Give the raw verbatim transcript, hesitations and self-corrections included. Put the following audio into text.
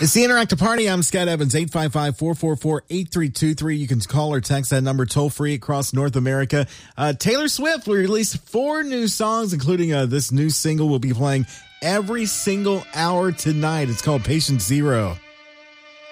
It's the Interactive Party. I'm Scott Evans, eight five five, four four four, eight three two three. You can call or text that number toll free across North America. Uh, Taylor Swift will release four new songs, including uh, this new single we'll be playing every single hour tonight. It's called Patient Zero.